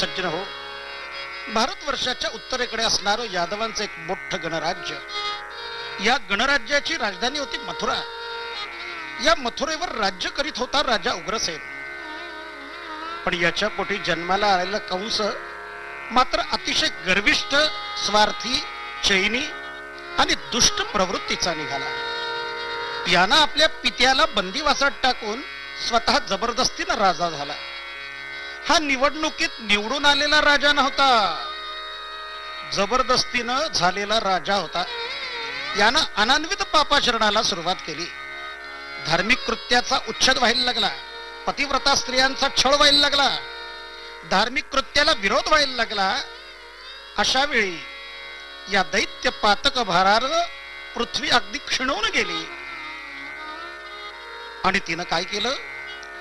सज्जन हो, भारतवर्षाच्या उत्तरेकडे असणारं यादवांचं एक मोठं गणराज्य, या गणराज्याची राजधानी होती मथुरा. या मथुरेवर राज्य करीत होता राजा उग्रसेन. पण याच्या पोटी जन्माला आलेला कंस मात्र अतिशय गर्विष्ठ, स्वार्थी, चैनी आणि दुष्ट प्रवृत्तीचा निघाला. यानं आपल्या पित्याला बंदिवासात टाकून स्वतः जबरदस्तीनं राजा झाला. हा निवडणुकीत निवडून आलेला राजा नव्हता, जबरदस्तीनं झालेला राजा होता. यानं अनन्वित पापाचरणाला सुरुवात केली. धार्मिक कृत्याचा उच्छेद व्हायला लागला, पतिव्रता स्त्रियांचा छळ व्हायला लागला, धार्मिक कृत्याला विरोध व्हायला लागला. अशा वेळी या दैत्य पातक भारानं पृथ्वी अगदी क्षीणवून गेली. आणि तिनं काय केलं?